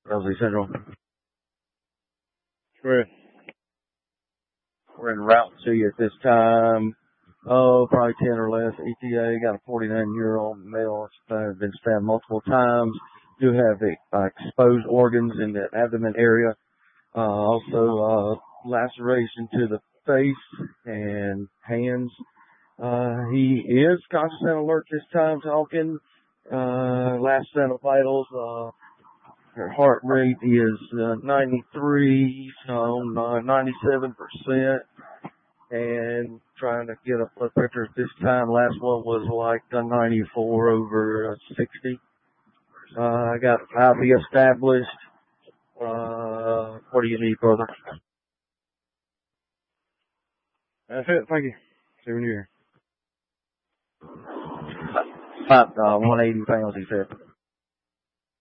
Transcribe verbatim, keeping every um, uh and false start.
Wellesley Central. We're, we're en route to you at this time. Oh, probably ten or less. E T A got a forty-nine-year-old male uh, been stabbed multiple times. Do have uh, exposed organs in the abdomen area. Uh, also, uh, laceration to the face and hands. Uh, he is conscious and alert this time, talking. Uh, last set of vitals, uh, her heart rate is uh, ninety-three, so uh, ninety-seven percent. And trying to get a blood pressure at this time. Last one was like a ninety-four over sixty. Uh, I got I V established. Uh, what do you need, brother? That's it. Thank you. See you when you're here. Five, uh, one eighty pounds, he said.